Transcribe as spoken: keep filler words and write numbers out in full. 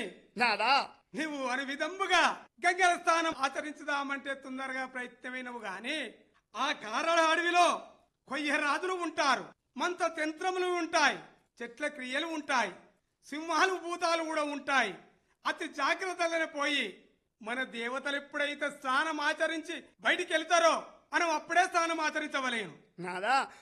నాదా నువ్వు అని విధంబుగా గంగల స్థానం ఆచరించుదామంటే తొందరగా ప్రయత్నమైనవు గాని ఆ కారళ అడవిలో కొయ్య రాజులు ఉంటారు, మంత తంత్రములు ఉంటాయి, చెట్ల క్రియలు ఉంటాయి, సింహాలు భూతాలు కూడా ఉంటాయి. అతి జాగ్రత్తగానే పోయి మన దేవతలు ఎప్పుడైతే స్నానం ఆచరించి బయటికి వెళ్తారో మనం అప్పుడే స్నానం ఆచరించవలేను. నాదా